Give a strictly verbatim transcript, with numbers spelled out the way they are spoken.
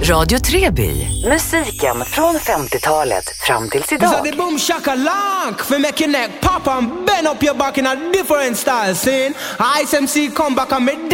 Radio Treby. Musiken från femtiotalet fram till idag. This is the boom shakalak for make your neck pop and bend up your back in a different style. Scene Ice M C come back and me